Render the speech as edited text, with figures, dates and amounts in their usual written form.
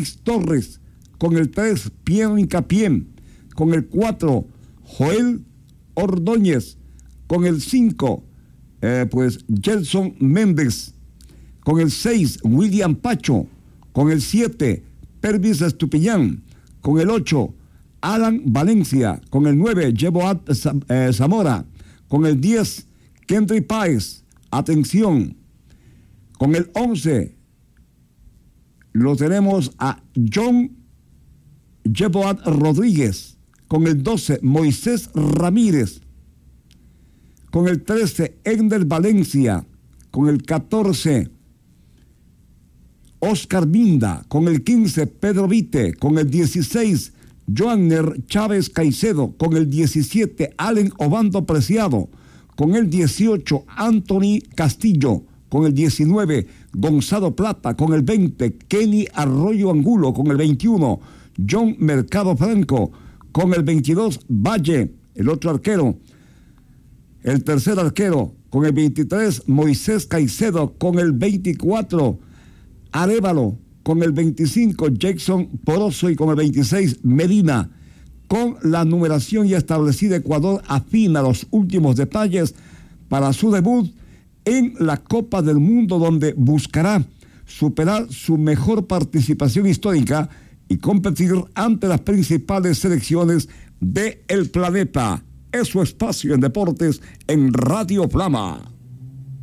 Félix Torres. Con el 3, Piero Hincapié. Con el 4, Joel Ordóñez. Con el 5, Gelson Méndez. Con el 6, William Pacho. Con el 7, Pervis Estupiñán. Con el 8, Alan Valencia. Con el 9, Jeboat Zamora. Con el 10, Kendry Páez. Atención. Con el 11, lo tenemos a John Jeboat Rodríguez. Con el 12, Moisés Ramírez. Con el 13, Ender Valencia. Con el 14, Oscar Minda. Con el 15, Pedro Vite. Con el 16, Joanner Chávez Caicedo. Con el 17, Allen Obando Preciado. Con el 18, Anthony Castillo. Con el 19, Gonzalo Plata. Con el 20, Kenny Arroyo Angulo. Con el 21, John Mercado Franco. Con el 22, Valle, el otro arquero. El tercer arquero. Con el 23, Moisés Caicedo. Con el 24, Arévalo. Con el 25, Jackson Poroso. Y con el 26, Medina. Con la numeración ya establecida, Ecuador afina los últimos detalles para su debut en la Copa del Mundo, donde buscará superar su mejor participación histórica y competir ante las principales selecciones del planeta. Es su espacio en deportes en Radio Flama.